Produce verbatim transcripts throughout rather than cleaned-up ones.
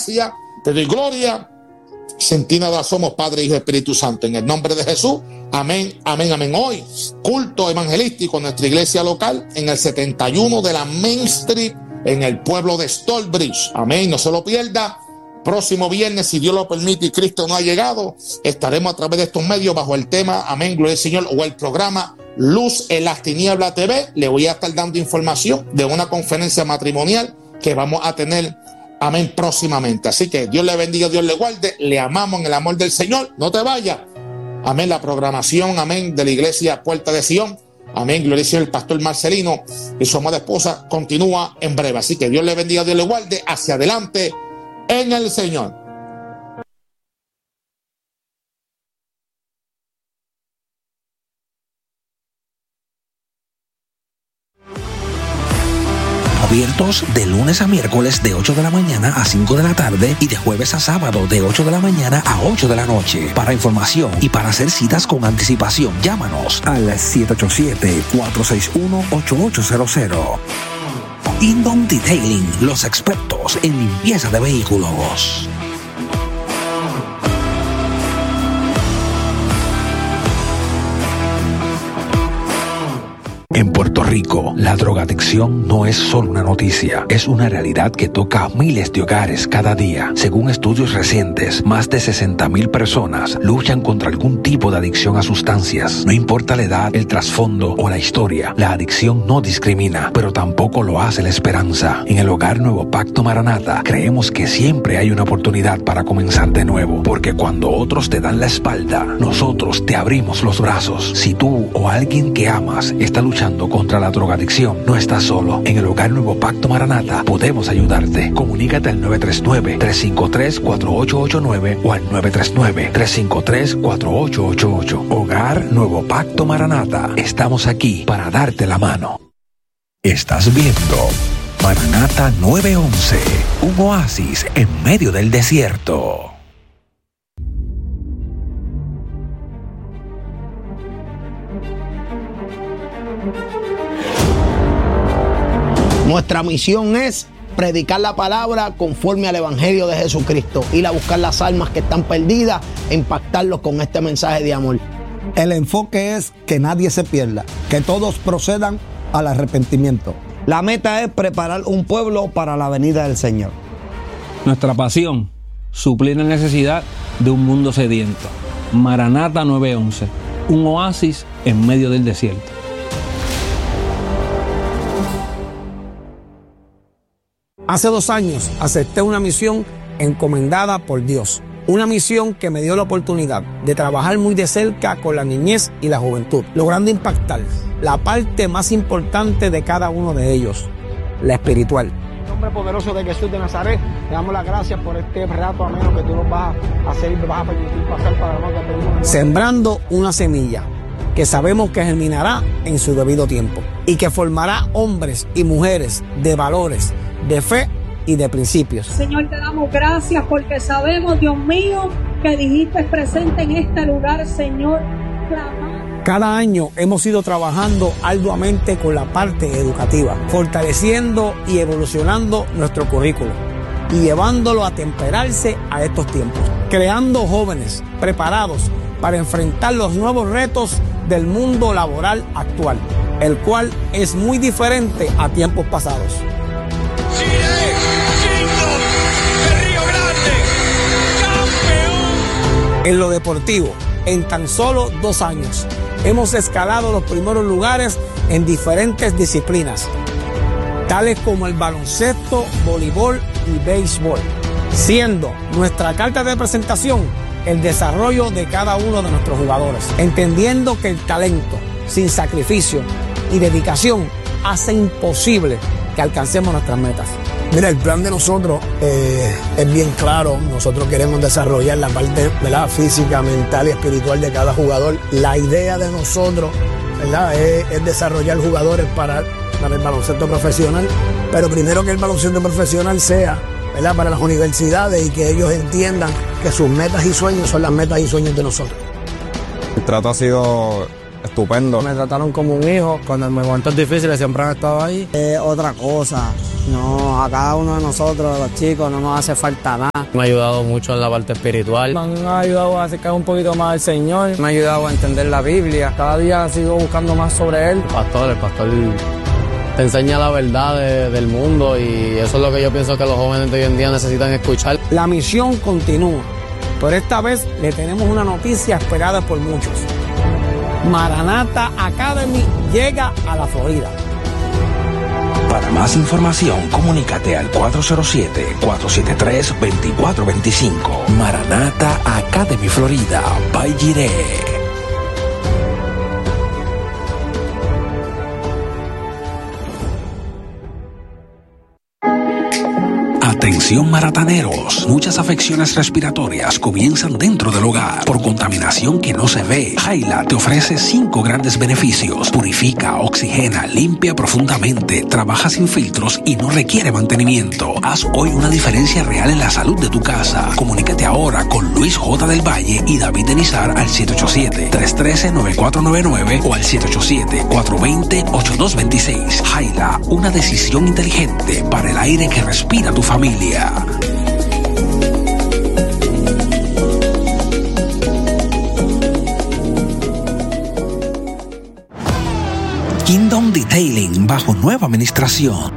gracias, te doy gloria. Sin ti nada somos, Padre, Hijo y Espíritu Santo. En el nombre de Jesús, amén, amén, amén. Hoy, culto evangelístico en nuestra iglesia local, en el setenta y uno de la Main Street, en el pueblo de Stallbridge. Amén, no se lo pierda. Próximo viernes, si Dios lo permite y Cristo no ha llegado, estaremos a través de estos medios bajo el tema, amén, gloria al Señor, o el programa Luz en las Tinieblas T V. Le voy a estar dando información de una conferencia matrimonial que vamos a tener, amén, próximamente. Así que Dios le bendiga, Dios le guarde. Le amamos en el amor del Señor. No te vayas. Amén. La programación, amén, de la iglesia Puerta de Sion. Amén. Gloria al Señor. El pastor Marcelino y su amada esposa continúa en breve. Así que Dios le bendiga, Dios le guarde. Hacia adelante en el Señor. Abiertos de lunes a miércoles de ocho de la mañana a cinco de la tarde y de jueves a sábado de ocho de la mañana a ocho de la noche. Para información y para hacer citas con anticipación, llámanos al siete ocho siete, cuatro seis uno, ocho ocho cero cero. Indom Detailing, los expertos en limpieza de vehículos. En Puerto Rico, la drogadicción no es solo una noticia, es una realidad que toca a miles de hogares cada día. Según estudios recientes, más de sesenta mil personas luchan contra algún tipo de adicción a sustancias. No importa la edad, el trasfondo o la historia, la adicción no discrimina, pero tampoco lo hace la esperanza. En el Hogar Nuevo Pacto Maranata, creemos que siempre hay una oportunidad para comenzar de nuevo, porque cuando otros te dan la espalda, nosotros te abrimos los brazos. Si tú o alguien que amas está luchando contra la drogadicción, no estás solo. En el Hogar Nuevo Pacto Maranata podemos ayudarte. Comunícate al nueve tres nueve, tres cinco tres, cuatro ocho ocho nueve o al nueve tres nueve, tres cinco tres, cuatro ocho ocho ocho. Hogar Nuevo Pacto Maranata. Estamos aquí para darte la mano. Estás viendo Maranata nueve once, un oasis en medio del desierto. Nuestra misión es predicar la palabra conforme al Evangelio de Jesucristo, ir a buscar las almas que están perdidas e impactarlos con este mensaje de amor. El enfoque es que nadie se pierda, que todos procedan al arrepentimiento. La meta es preparar un pueblo para la venida del Señor. Nuestra pasión, suplir la necesidad de un mundo sediento. Maranata nueve once, un oasis en medio del desierto. Hace dos años acepté una misión encomendada por Dios. Una misión que me dio la oportunidad de trabajar muy de cerca con la niñez y la juventud, logrando impactar la parte más importante de cada uno de ellos, la espiritual. En el nombre poderoso de Jesús de Nazaret, te damos las gracias por este rato ameno que tú nos vas a hacer y nos vas a permitir pasar para la nota. Sembrando una semilla que sabemos que germinará en su debido tiempo y que formará hombres y mujeres de valores, de fe y de principios. Señor, te damos gracias porque sabemos, Dios mío, que dijiste presente en este lugar, Señor. Clamar. Cada año hemos ido trabajando arduamente con la parte educativa, fortaleciendo y evolucionando nuestro currículo y llevándolo a temperarse a estos tiempos, creando jóvenes preparados para enfrentar los nuevos retos del mundo laboral actual, el cual es muy diferente a tiempos pasados. En lo deportivo, en tan solo dos años, hemos escalado los primeros lugares en diferentes disciplinas, tales como el baloncesto, voleibol y béisbol, siendo nuestra carta de presentación el desarrollo de cada uno de nuestros jugadores, entendiendo que el talento, sin sacrificio y dedicación, hace imposible que alcancemos nuestras metas. Mira, el plan de nosotros eh, es bien claro. Nosotros queremos desarrollar la parte, ¿verdad?, física, mental y espiritual de cada jugador. La idea de nosotros, ¿verdad?, es, es desarrollar jugadores para, para el baloncesto profesional, pero primero que el baloncesto profesional sea, ¿verdad?, para las universidades y que ellos entiendan que sus metas y sueños son las metas y sueños de nosotros. El trato ha sido estupendo. Me trataron como un hijo, cuando en momentos difíciles siempre han estado ahí. Es otra cosa, no, a cada uno de nosotros, los chicos, no nos hace falta nada. Me ha ayudado mucho en la parte espiritual. Me han ayudado a acercar un poquito más al Señor. Me ha ayudado a entender la Biblia. Cada día sigo buscando más sobre Él. El pastor, el pastor te enseña la verdad de, del mundo y eso es lo que yo pienso que los jóvenes de hoy en día necesitan escuchar. La misión continúa, pero esta vez le tenemos una noticia esperada por muchos. Maranata Academy llega a la Florida. Para más información, comunícate al cuatro cero siete, cuatro siete tres, dos cuatro dos cinco. Maranata Academy Florida, by Jiré. Atención marataneros, muchas afecciones respiratorias comienzan dentro del hogar por contaminación que no se ve. Jaila te ofrece cinco grandes beneficios: purifica, oxigena, limpia profundamente, trabaja sin filtros y no requiere mantenimiento. Haz hoy una diferencia real en la salud de tu casa. Comunícate ahora con Luis J. del Valle y David Denizar al siete ocho siete, tres uno tres, nueve cuatro nueve nueve o al siete ocho siete, cuatro dos cero, ocho dos dos seis. Jaila, una decisión inteligente para el aire que respira tu familia. Kingdom Detailing bajo nueva administración.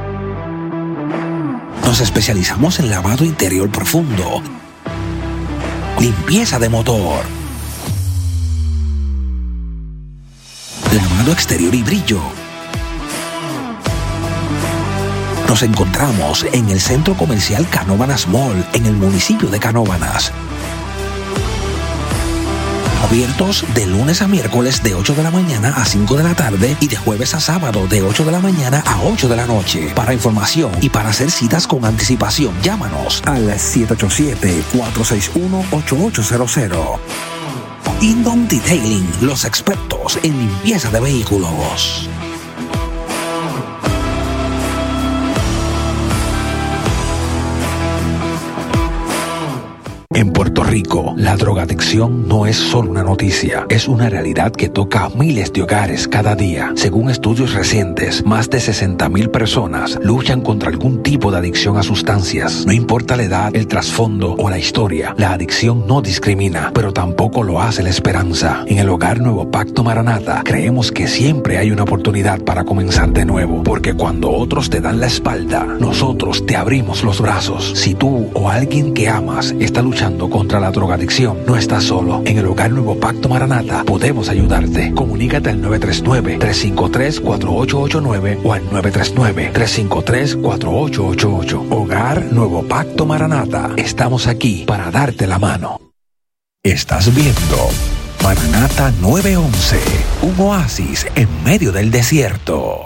Nos especializamos en lavado interior profundo, limpieza de motor, lavado exterior y brillo. Nos encontramos en el Centro Comercial Canóvanas Mall, en el municipio de Canóvanas. Abiertos de lunes a miércoles de ocho de la mañana a cinco de la tarde y de jueves a sábado de ocho de la mañana a ocho de la noche. Para información y para hacer citas con anticipación, llámanos al siete ocho siete, cuatro seis uno, ocho ocho cero cero. Kingdom Detailing, los expertos en limpieza de vehículos. En Puerto Rico, la drogadicción no es solo una noticia, es una realidad que toca a miles de hogares cada día. Según estudios recientes, más de sesenta mil personas luchan contra algún tipo de adicción a sustancias. No importa la edad, el trasfondo o la historia, la adicción no discrimina, pero tampoco lo hace la esperanza. En el Hogar Nuevo Pacto Maranata, creemos que siempre hay una oportunidad para comenzar de nuevo, porque cuando otros te dan la espalda, nosotros te abrimos los brazos. Si tú o alguien que amas está luchando contra la drogadicción, no estás solo. En el Hogar Nuevo Pacto Maranata podemos ayudarte. Comunícate al nueve tres nueve, tres cinco tres, cuatro ocho ocho nueve o al nueve tres nueve, tres cinco tres, cuatro ocho ocho ocho. Hogar Nuevo Pacto Maranata. Estamos aquí para darte la mano. Estás viendo Maranata nueve once, un oasis en medio del desierto.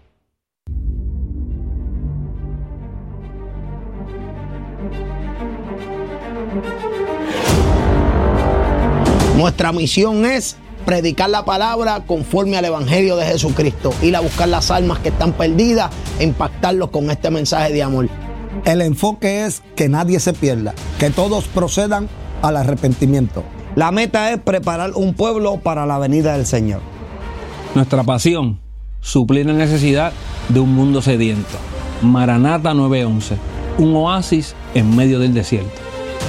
Nuestra misión es predicar la palabra conforme al Evangelio de Jesucristo, ir a buscar las almas que están perdidas e impactarlos con este mensaje de amor. El enfoque es que nadie se pierda, que todos procedan al arrepentimiento. La meta es preparar un pueblo para la venida del Señor. Nuestra pasión, suplir la necesidad de un mundo sediento. Maranata nueve once, un oasis en medio del desierto.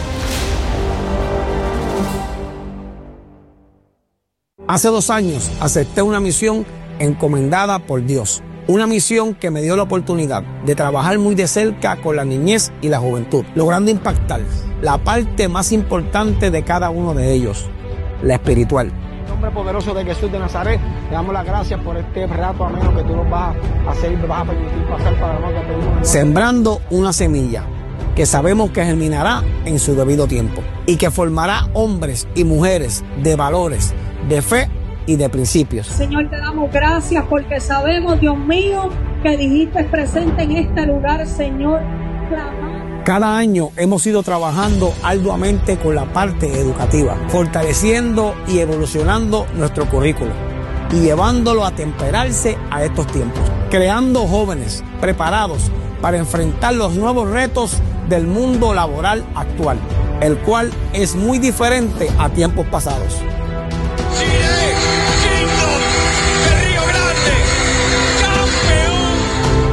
Hace dos años acepté una misión encomendada por Dios. Una misión que me dio la oportunidad de trabajar muy de cerca con la niñez y la juventud, logrando impactar la parte más importante de cada uno de ellos, la espiritual. En el nombre poderoso de Jesús de Nazaret, te damos las gracias por este rato ameno que tú nos vas a hacer y me vas a permitir pasar para nosotros. Sembrando una semilla que sabemos que germinará en su debido tiempo y que formará hombres y mujeres de valores, de fe y de principios. Señor, te damos gracias porque sabemos, Dios mío, que dijiste presente en este lugar, Señor. Clamar. Cada año hemos ido trabajando arduamente con la parte educativa, fortaleciendo y evolucionando nuestro currículo y llevándolo a temperarse a estos tiempos, creando jóvenes preparados para enfrentar los nuevos retos del mundo laboral actual, el cual es muy diferente a tiempos pasados. Gire, Gire.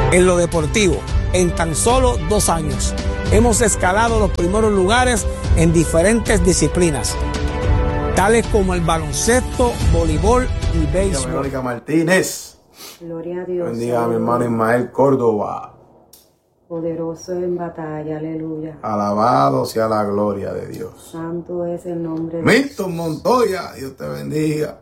En lo deportivo, en tan solo dos años, hemos escalado los primeros lugares en diferentes disciplinas, tales como el baloncesto, voleibol y béisbol. Verónica Martínez. Gloria a Dios. Bendiga a mi hermano Ismael Córdoba. Poderoso en batalla, aleluya. Alabado sea la gloria de Dios. Santo es el nombre de Milton Montoya, Dios te bendiga.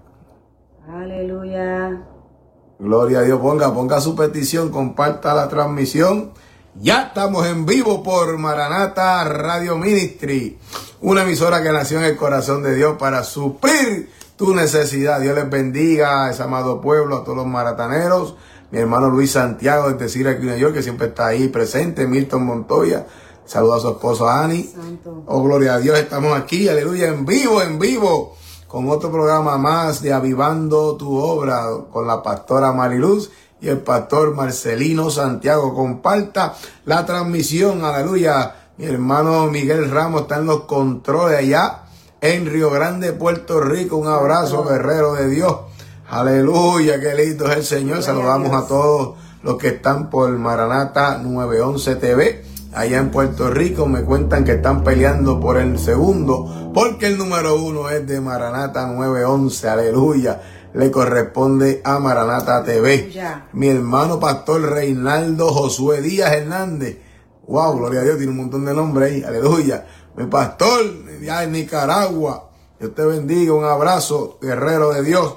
Aleluya. Gloria a Dios. Ponga, ponga su petición, comparta la transmisión. Ya estamos en vivo por Maranata Radio Ministry, una emisora que nació en el corazón de Dios para suplir tu necesidad. Dios les bendiga a ese amado pueblo, a todos los marataneros. Mi hermano Luis Santiago desde Syracuse, Nueva York, que siempre está ahí presente. Milton Montoya, saluda a su esposo Ani. Santo. Oh, gloria a Dios, estamos aquí, aleluya, en vivo, en vivo, con otro programa más de Avivando tu Obra, con la pastora Mariluz y el pastor Marcelino Santiago. Comparta la transmisión, aleluya. Mi hermano Miguel Ramos está en los controles allá en Río Grande, Puerto Rico. Un abrazo, guerrero de Dios. Aleluya, qué lindo es el Señor. Saludamos a todos los que están por Maranata nueve once T V. Allá en Puerto Rico me cuentan que están peleando por el segundo, porque el número uno es de Maranata nueve once. Aleluya. Le corresponde a Maranata T V. Ya. Mi hermano pastor Reinaldo Josué Díaz Hernández. Wow, gloria a Dios, tiene un montón de nombres ahí. Aleluya. Mi pastor ya en Nicaragua. Dios te bendiga. Un abrazo, guerrero de Dios.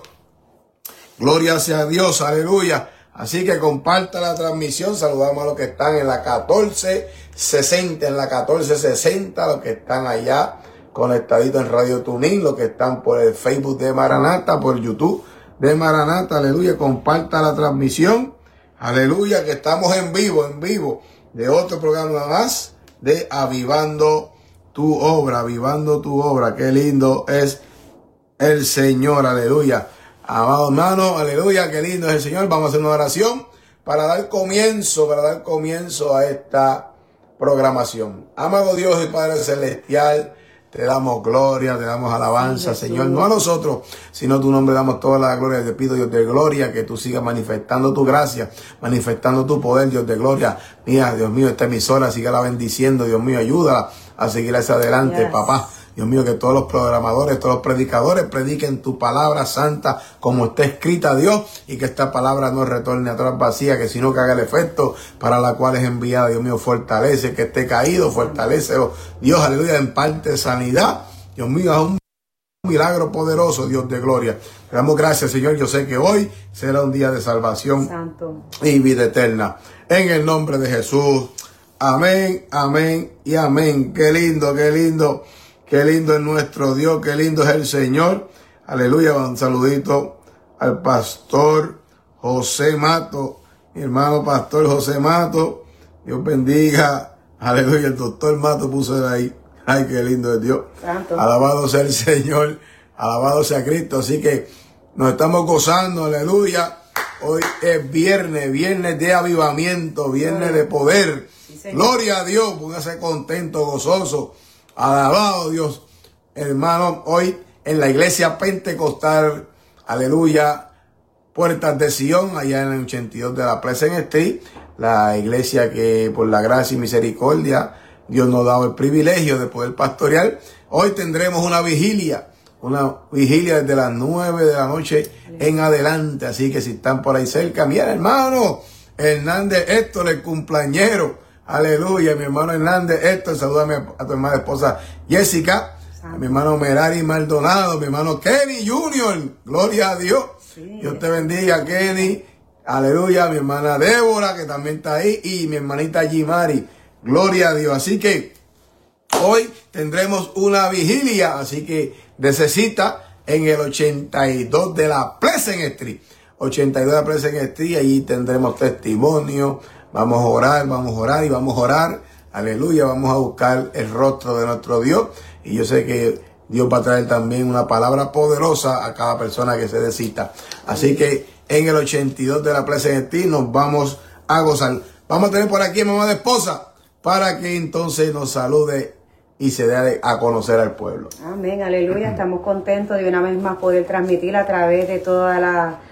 Gloria sea a Dios. Aleluya. Así que comparta la transmisión. Saludamos a los que están en la catorce sesenta, en la catorce sesenta, los que están allá conectaditos en Radio Tuning, los que están por el Facebook de Maranata, por YouTube de Maranata. Aleluya. Comparta la transmisión. Aleluya, que estamos en vivo, en vivo, de otro programa más de Avivando tu Obra, Avivando tu Obra. Qué lindo es el Señor. Aleluya. Amado hermano, aleluya, qué lindo es el Señor. Vamos a hacer una oración para dar comienzo, para dar comienzo a esta programación. Amado Dios y Padre Celestial, te damos gloria, te damos alabanza, sí, Señor. No a nosotros, sino a tu nombre damos toda la gloria. Te pido, Dios de gloria, que tú sigas manifestando tu gracia, manifestando tu poder, Dios de gloria. Mira, Dios mío, esta emisora, síguela bendiciendo, Dios mío, ayúdala a seguir hacia adelante, yes. Papá. Dios mío, que todos los programadores, todos los predicadores prediquen tu palabra santa como está escrita, Dios, y que esta palabra no retorne atrás vacía, que sino que haga el efecto para la cual es enviada. Dios mío, fortalece que esté caído, fortalécelo. Dios, aleluya, en parte sanidad. Dios mío, haz un milagro poderoso, Dios de gloria. Te damos gracias, Señor. Yo sé que hoy será un día de salvación Santo. Y vida eterna. En el nombre de Jesús. Amén, amén y amén. Qué lindo, qué lindo. Qué lindo es nuestro Dios, qué lindo es el Señor. Aleluya, un saludito al pastor José Mato, mi hermano pastor José Mato. Dios bendiga. Aleluya, el doctor Mato puso ahí. Ay, qué lindo es Dios. Santo. Alabado sea el Señor, alabado sea Cristo. Así que nos estamos gozando, aleluya. Hoy es viernes, viernes de avivamiento, viernes de poder. Sí, gloria a Dios, póngase contento, gozoso. Alabado Dios, hermano, hoy en la iglesia pentecostal, aleluya, Puertas de Sion, allá en el ochenta y dos de la Pleasant Street, la iglesia que por la gracia y misericordia Dios nos ha dado el privilegio de poder pastorear. Hoy tendremos una vigilia, una vigilia desde las nueve de la noche en adelante, así que si están por ahí cerca, mira hermano, Hernández Héctor, el cumpleañero. Aleluya, mi hermano Hernández Héctor, salúdame a tu hermana esposa Jessica, a mi hermano Merari Maldonado, mi hermano Kenny Junior, gloria a Dios. Sí. Dios te bendiga, Kenny. Aleluya, mi hermana Débora, que también está ahí, y mi hermanita Jimari, gloria a Dios. Así que hoy tendremos una vigilia, así que necesita en el ochenta y dos de la Pleasant Street, ochenta y dos de la Pleasant Street, allí tendremos testimonio. Vamos a orar, vamos a orar y vamos a orar. Aleluya, vamos a buscar el rostro de nuestro Dios. Y yo sé que Dios va a traer también una palabra poderosa a cada persona que se decida. Así que en el ochenta y dos de la Pleasant Street nos vamos a gozar. Vamos a tener por aquí a mi mamá de esposa para que entonces nos salude y se dé a conocer al pueblo. Amén, aleluya. Estamos contentos de una vez más poder transmitir a través de toda la...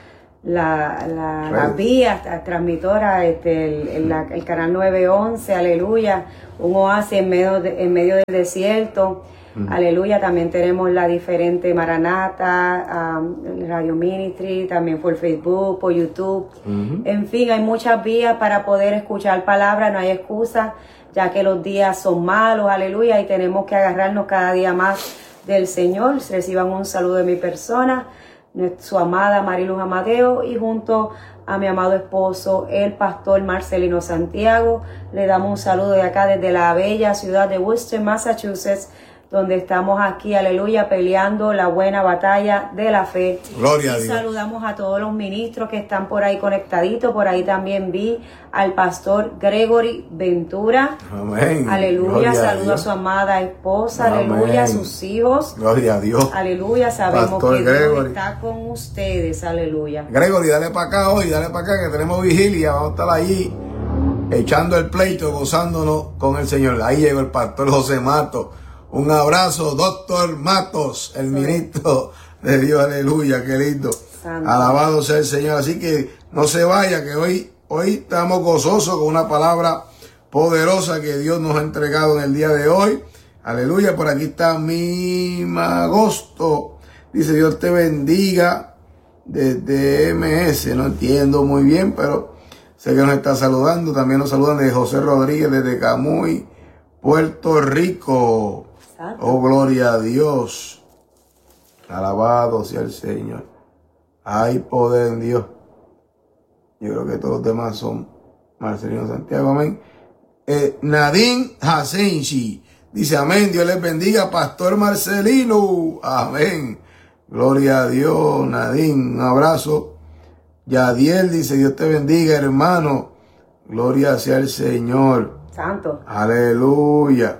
la, la, las vías transmitoras, este, el, el, la, el canal nueve once, aleluya, un oasis en medio, de, en medio del desierto. Uh-huh. Aleluya, también tenemos la diferente Maranata, um, Radio Ministry, también por Facebook, por YouTube. Uh-huh. En fin, hay muchas vías para poder escuchar palabra, no hay excusa, ya que los días son malos, aleluya, y tenemos que agarrarnos cada día más del Señor. Reciban un saludo de mi persona, su amada Mariluz Amadeo, y junto a mi amado esposo, el pastor Marcelino Santiago, le damos un saludo de acá desde la bella ciudad de Worcester, Massachusetts, donde estamos aquí, aleluya, peleando la buena batalla de la fe. Gloria a Dios. Y saludamos a todos los ministros que están por ahí conectaditos. Por ahí también vi al pastor Gregory Ventura. Amén. Aleluya. Saludo a, a su amada esposa. Amén. Aleluya. A sus hijos. Gloria a Dios. Aleluya. Sabemos pastor que Gregory. Dios está con ustedes. Aleluya. Gregory, dale para acá hoy, dale para acá que tenemos vigilia. Vamos a estar allí echando el pleito, gozándonos con el Señor. Ahí llegó el pastor José Matos. Un abrazo, doctor Matos, el ministro de Dios, aleluya, qué lindo. Santo. Alabado sea el Señor. Así que no se vaya, que hoy, hoy estamos gozosos con una palabra poderosa que Dios nos ha entregado en el día de hoy. Aleluya, por aquí está Mima Agosto. Dice, Dios te bendiga desde M S. No entiendo muy bien, pero sé que nos está saludando. También nos saludan de José Rodríguez desde Camuy, Puerto Rico. Oh, gloria a Dios. Alabado sea el Señor. Hay poder en Dios. Yo creo que todos los demás son Marcelino Santiago, amén. Eh, Nadine Hasenshi dice, amén, Dios les bendiga, Pastor Marcelino, amén. Gloria a Dios, Nadine, un abrazo. Yadiel dice, Dios te bendiga, hermano. Gloria sea el Señor. Santo. Aleluya.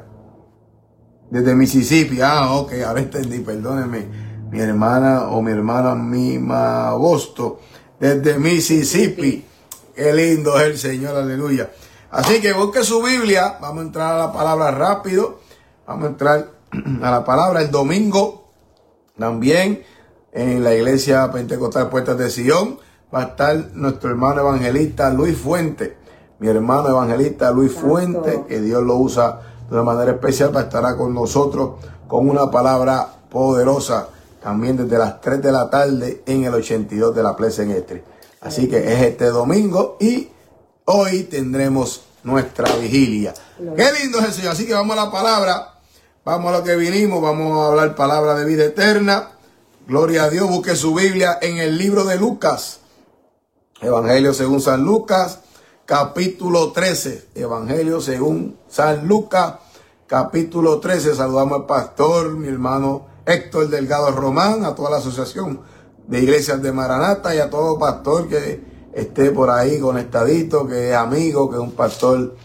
Desde Mississippi. Ah, ok, ahora entendí, perdónenme. Mi hermana o mi hermana Mima Agosto. Desde Mississippi. Qué lindo es el Señor, aleluya. Así que busque su Biblia. Vamos a entrar a la palabra rápido. Vamos a entrar a la palabra el domingo. También en la iglesia Pentecostal Puertas de Sion va a estar nuestro hermano evangelista Luis Fuente. Mi hermano evangelista Luis Fuente, que Dios lo usa de una manera especial, para estar con nosotros con una palabra poderosa, también desde las tres de la tarde en el ochenta y dos de la Pleasant Street. Así que es este domingo y hoy tendremos nuestra vigilia. Qué lindo es el Señor. Así que vamos a la palabra, vamos a lo que vinimos, vamos a hablar palabra de vida eterna. Gloria a Dios. Busque su Biblia en el libro de Lucas, Evangelio según San Lucas, capítulo trece, Evangelio según San Lucas, capítulo trece. Saludamos al pastor, mi hermano Héctor Delgado Román, a toda la asociación de iglesias de Maranata y a todo pastor que esté por ahí conectadito, que es amigo, que es un pastor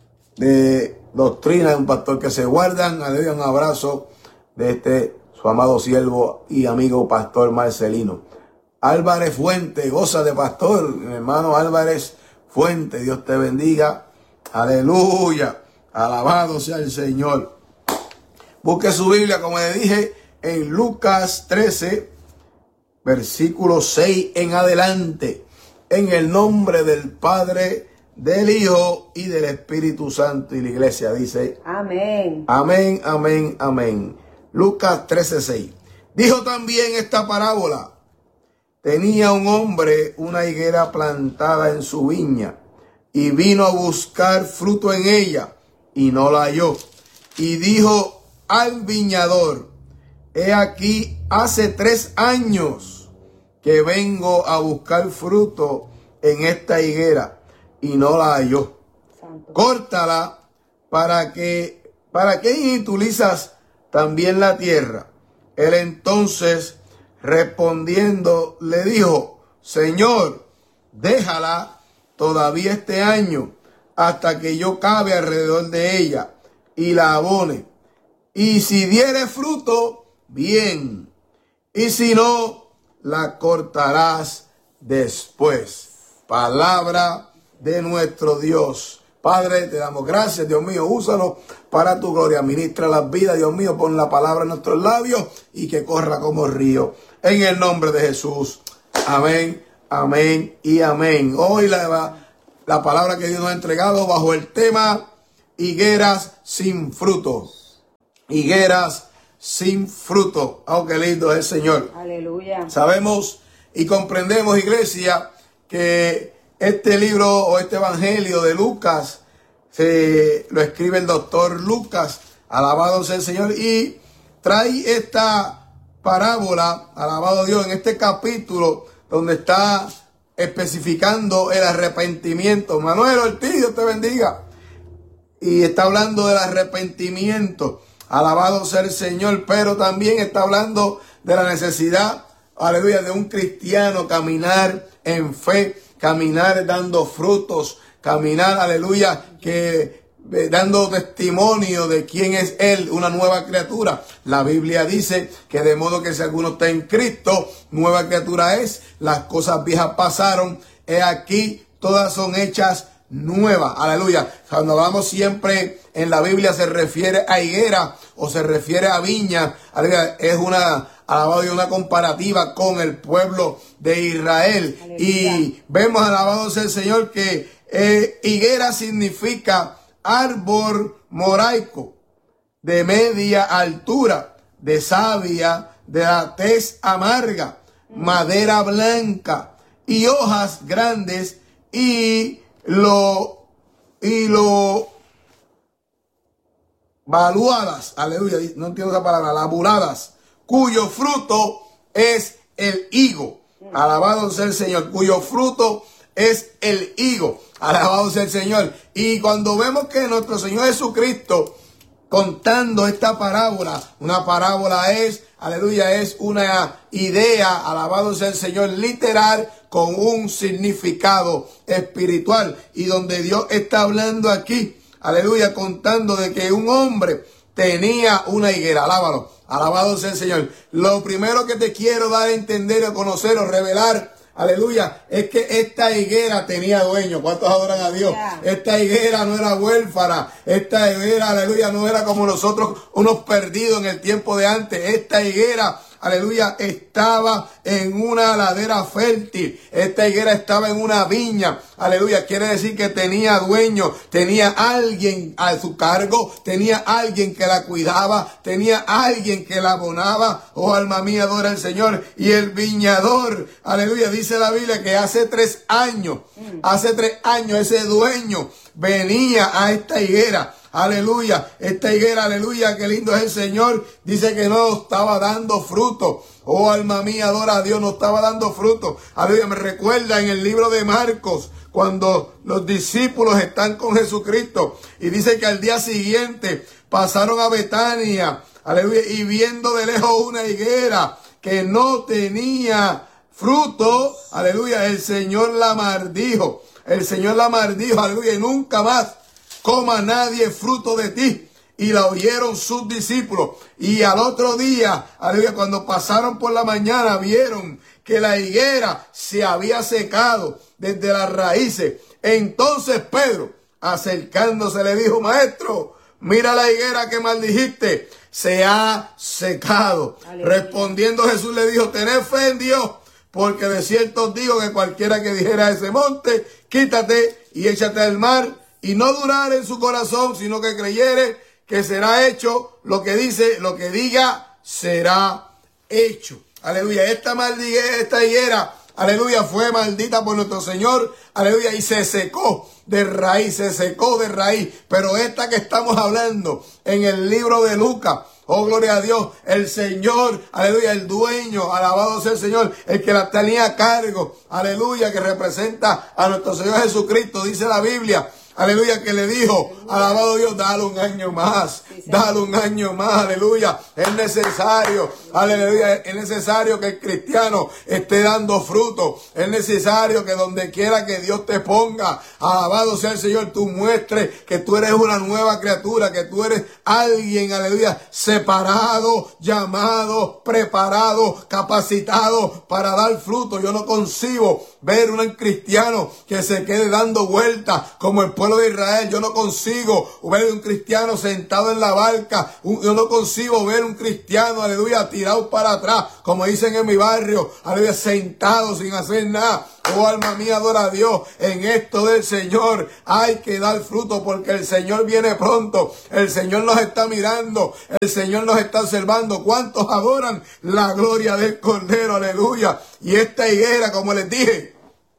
de doctrina, es un pastor que se guardan. Aleluya, un abrazo de este su amado siervo y amigo pastor Marcelino. Álvarez Fuente, goza de pastor, mi hermano Álvarez Fuente, Dios te bendiga, aleluya, alabado sea el Señor. Busque su Biblia, como le dije, en Lucas trece, versículo seis en adelante, en el nombre del Padre, del Hijo y del Espíritu Santo. Y la iglesia dice, amén, amén, amén, amén. Lucas trece, seis. Dijo también esta parábola. Tenía un hombre una higuera plantada en su viña, y vino a buscar fruto en ella, y no la halló. Y dijo al viñador, he aquí, hace tres años que vengo a buscar fruto en esta higuera, y no la halló. Santo. Córtala, para que, ¿para qué inutilizas también la tierra? Él entonces, respondiendo, le dijo, Señor, déjala todavía este año, hasta que yo cabe alrededor de ella y la abone. Y si diere fruto, bien. Y si no, la cortarás después. Palabra de nuestro Dios. Padre, te damos gracias, Dios mío, úsanos para tu gloria. Ministra las vidas, Dios mío, pon la palabra en nuestros labios y que corra como río. En el nombre de Jesús. Amén, amén y amén. Hoy la, la palabra que Dios nos ha entregado bajo el tema higueras sin fruto. Higueras sin fruto. Oh, qué lindo es el Señor. Aleluya. Sabemos y comprendemos, iglesia, que este libro o este evangelio de Lucas se lo escribe el doctor Lucas, alabado sea el Señor, y trae esta parábola, alabado Dios, en este capítulo donde está especificando el arrepentimiento. Manuel Ortiz, Dios te bendiga. Y está hablando del arrepentimiento, alabado sea el Señor, pero también está hablando de la necesidad, aleluya, de un cristiano caminar en fe, caminar dando frutos, caminar, aleluya, que eh, dando testimonio de quién es Él, una nueva criatura. La Biblia dice que de modo que si alguno está en Cristo, nueva criatura es, las cosas viejas pasaron, he aquí, todas son hechas nuevas, aleluya. Cuando hablamos siempre en la Biblia se refiere a higuera o se refiere a viña, aleluya, es una, alabado y una comparativa con el pueblo de Israel. Aleluya. Y vemos, alabado sea el Señor, que eh, higuera significa árbol moraico de media altura, de savia, de la tez amarga, madera blanca y hojas grandes y lo y lo valuadas, aleluya, no entiendo esa palabra, laburadas, cuyo fruto es el higo. Alabado sea el Señor, cuyo fruto es el higo. Alabado sea el Señor. Y cuando vemos que nuestro Señor Jesucristo, contando esta parábola, una parábola es, aleluya, es una idea, alabado sea el Señor, literal, con un significado espiritual. Y donde Dios está hablando aquí, aleluya, contando de que un hombre tenía una higuera. Alábalo, alabado sea el Señor. Lo primero que te quiero dar a entender, o conocer, o revelar, aleluya, es que esta higuera tenía dueño. ¿Cuántos adoran a Dios? Yeah. Esta higuera no era huérfana. Esta higuera, aleluya, no era como nosotros, unos perdidos en el tiempo de antes. Esta higuera, aleluya, estaba en una ladera fértil. Esta higuera estaba en una viña. Aleluya, quiere decir que tenía dueño, tenía alguien a su cargo, tenía alguien que la cuidaba, tenía alguien que la abonaba. Oh, alma mía, adora al Señor. Y el viñador, aleluya, dice la Biblia que hace tres años, mm. hace tres años ese dueño venía a esta higuera. Aleluya, esta higuera, aleluya, qué lindo es el Señor. Dice que no estaba dando fruto. Oh, alma mía, adora a Dios, no estaba dando fruto. Aleluya, me recuerda en el libro de Marcos, cuando los discípulos están con Jesucristo. Y dice que al día siguiente pasaron a Betania, aleluya, y viendo de lejos una higuera que no tenía fruto, aleluya, el Señor la maldijo. El Señor la maldijo, aleluya, y nunca más coma nadie fruto de ti. Y la oyeron sus discípulos. Y al otro día, aleluya, cuando pasaron por la mañana, vieron que la higuera se había secado desde las raíces. Entonces Pedro, acercándose, le dijo: Maestro, mira la higuera que maldijiste, se ha secado. Aleluya. Respondiendo Jesús le dijo: tened fe en Dios, porque de cierto os digo que cualquiera que dijera a ese monte, quítate y échate al mar, y no durar en su corazón, sino que creyere que será hecho lo que dice, lo que diga será hecho. Aleluya. Esta maldiguera, esta higuera, aleluya, fue maldita por nuestro Señor, aleluya, y se secó de raíz, se secó de raíz. Pero esta que estamos hablando en el libro de Lucas, oh, gloria a Dios, el Señor, aleluya, el dueño, alabado sea el Señor, el que la tenía a cargo, aleluya, que representa a nuestro Señor Jesucristo, dice la Biblia, aleluya, que le dijo, alabado Dios, dale un año más, dale un año más, aleluya, es necesario, aleluya, es necesario que el cristiano esté dando fruto, es necesario que donde quiera que Dios te ponga, alabado sea el Señor, tú muestres que tú eres una nueva criatura, que tú eres alguien, aleluya, separado, llamado, preparado, capacitado para dar fruto. Yo no concibo ver un cristiano que se quede dando vueltas como el pueblo de Israel. Yo no consigo ver un cristiano sentado en la barca. Yo no consigo ver un cristiano, aleluya, tirado para atrás, como dicen en mi barrio, aleluya, sentado sin hacer nada. Oh, alma mía, adora a Dios. En esto del Señor hay que dar fruto porque el Señor viene pronto. El Señor nos está mirando. El Señor nos está observando. ¿Cuántos adoran la gloria del Cordero? Aleluya. Y esta higuera, como les dije,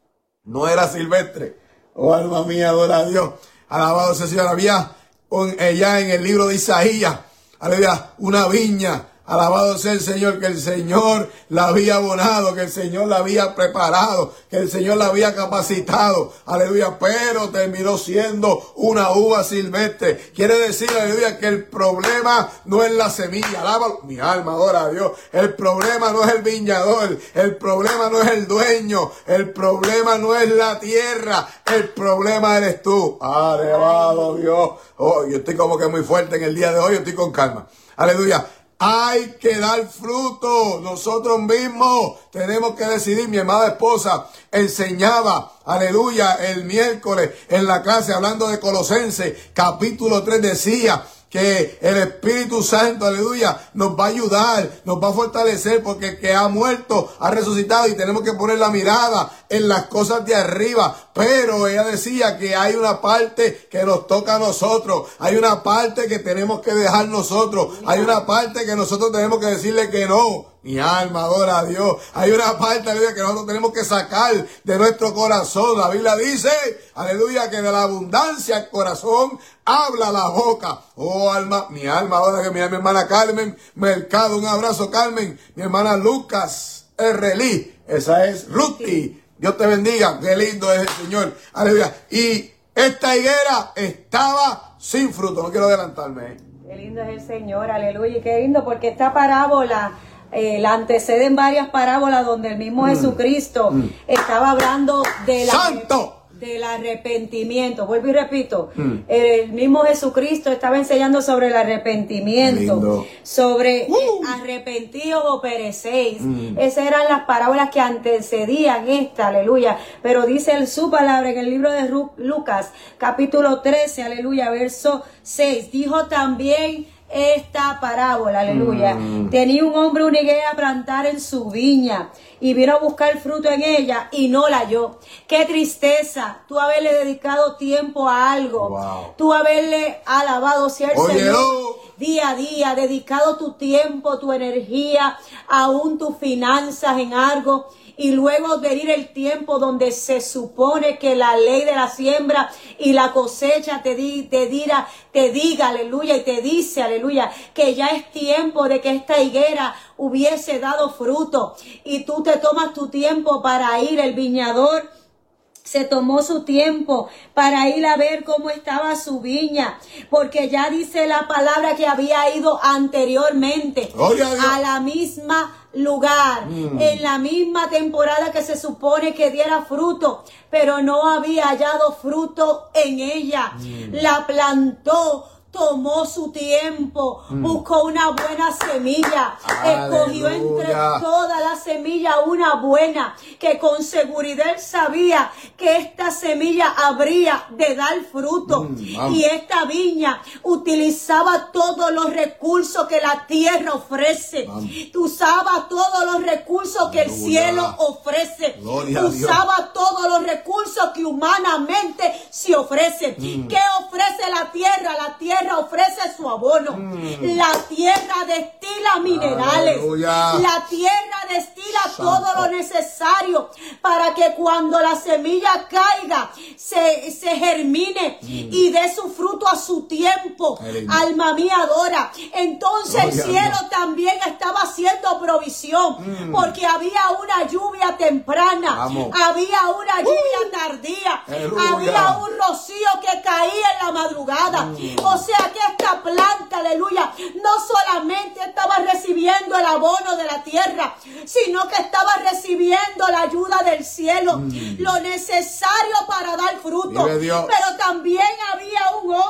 no era silvestre. Oh, alma mía, adora a Dios. Alabado sea el Señor. Había allá en el libro de Isaías, aleluya, una viña. Alabado sea el Señor, que el Señor la había abonado, que el Señor la había preparado, que el Señor la había capacitado. Aleluya, pero terminó siendo una uva silvestre. Quiere decir, aleluya, que el problema no es la semilla. Alábalo. Mi alma adora a Dios. El problema no es el viñador. El problema no es el dueño. El problema no es la tierra. El problema eres tú. Alabado Dios. Oh, yo estoy como que muy fuerte en el día de hoy. Yo estoy con calma. Aleluya. Hay que dar fruto. Nosotros mismos tenemos que decidir. Mi amada esposa enseñaba, aleluya, el miércoles en la clase hablando de Colosenses, capítulo tres, decía que el Espíritu Santo, aleluya, nos va a ayudar, nos va a fortalecer, porque el que ha muerto ha resucitado y tenemos que poner la mirada en las cosas de arriba. Pero ella decía que hay una parte que nos toca a nosotros, hay una parte que tenemos que dejar nosotros, hay una parte que nosotros tenemos que decirle que no. Mi alma adora a Dios. Hay una parte, aleluya, que nosotros tenemos que sacar de nuestro corazón. La Biblia dice, aleluya, que de la abundancia el corazón habla la boca. Oh, alma, mi alma adora que mi, mi hermana Carmen Mercado. Un abrazo, Carmen. Mi hermana Lucas Errelí. Esa es Ruti. Dios te bendiga. Qué lindo es el Señor. Aleluya. Y esta higuera estaba sin fruto. No quiero adelantarme. Qué lindo es el Señor. Aleluya. Y qué lindo, porque esta parábola Eh, la anteceden varias parábolas donde el mismo mm. Jesucristo mm. estaba hablando de la, ¡Santo! del arrepentimiento. Vuelvo y repito, mm. el mismo Jesucristo estaba enseñando sobre el arrepentimiento, Lindo. sobre uh. eh, arrepentidos o perecéis. Mm. Esas eran las parábolas que antecedían esta, aleluya. Pero dice en su palabra en el libro de Ru Lucas, capítulo trece, aleluya, verso seis, dijo también esta parábola, aleluya. Mm. Tenía un hombre una higuera a plantar en su viña y vino a buscar fruto en ella y no la halló. Qué tristeza, tú haberle dedicado tiempo a algo, wow. tú haberle alabado ser Señor día a día, dedicado tu tiempo, tu energía, aún tus finanzas en algo. Y luego venir el tiempo donde se supone que la ley de la siembra y la cosecha te, di, te, diga, te diga, aleluya, y te dice, aleluya, que ya es tiempo de que esta higuera hubiese dado fruto. Y tú te tomas tu tiempo para ir, el viñador se tomó su tiempo para ir a ver cómo estaba su viña, porque ya dice la palabra que había ido anteriormente a, a la misma lugar, mm. en la misma temporada que se supone que diera fruto, pero no había hallado fruto en ella. Mm. La plantó, tomó su tiempo, mm. buscó una buena semilla, Aleluya. escogió entre todas las semillas una buena, que con seguridad él sabía que esta semilla habría de dar fruto. Mm, y esta viña utilizaba todos los recursos que la tierra ofrece, vamos. usaba todos los recursos que Aleluya. el cielo ofrece, Gloria usaba todos los recursos que humanamente se ofrece. Mm. ¿Qué ofrece la tierra? La tierra ofrece su abono. Mm. La tierra destila minerales. Aleluya. La tierra destila Santo. todo lo necesario para que cuando la semilla caiga se, se germine mm. y dé su fruto a su tiempo. Aleluya. Alma mía adora. Entonces Gloria el cielo también estaba haciendo provisión, mm. porque había una lluvia temprana, Vamos. había una lluvia uh. tardía, Aleluya. había un rocío que caía en la madrugada. Mm. O sea que esta planta, aleluya, no solamente estaba recibiendo el abono de la tierra, sino que estaba recibiendo la ayuda del cielo, mm. lo necesario para dar fruto. Pero también había un hombre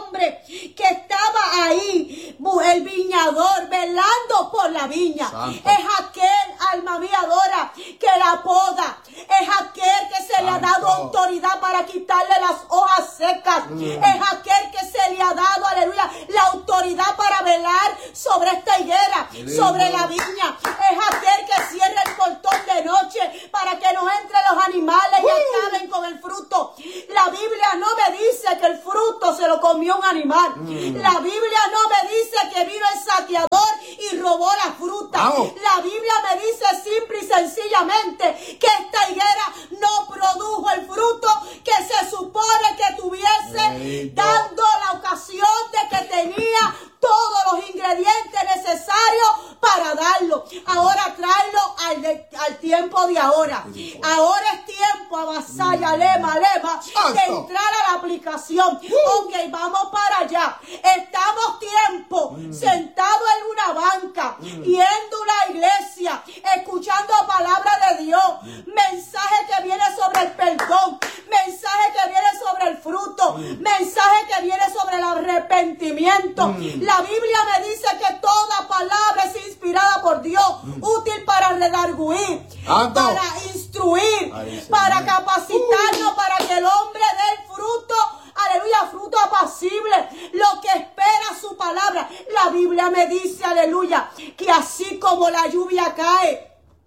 que estaba ahí, el viñador, velando por la viña. Santo. Es aquel, alma mía, adora, que la poda. Es aquel que se Santo. Le ha dado autoridad para quitarle las hojas secas. Mm. Es aquel que se le ha dado, aleluya, la autoridad para velar sobre esta higuera, sobre la viña. Es aquel que cierra el portón de noche para que no entren los animales y acaben con el fruto. La Biblia no me dice que el fruto se lo comió un animal. Mm. La Biblia no me dice que vino el saqueador y robó la fruta. Vamos. La Biblia me dice simple y sencillamente que esta higuera no produjo el fruto que se supone que tuviese, dando la ocasión de que tenía todos los ingredientes necesarios para darlo. Ahora tráelo al, de, al tiempo de ahora. Ahora es tiempo, avasalla, lema, lema, de entrar a la aplicación. Ok, vamos para allá. Estamos tiempo sentados en una banca, viendo una iglesia, escuchando palabra de Dios, mensaje que viene sobre el perdón, mensaje que viene sobre el fruto, mensaje que viene sobre el arrepentimiento. La Biblia me dice que toda palabra es inspirada por Dios, mm. útil para redarguir, Ando. para instruir, Ay, para capacitarnos, para que el hombre dé el fruto, aleluya, fruto apacible, lo que espera su palabra. La Biblia me dice, aleluya, que así como la lluvia cae,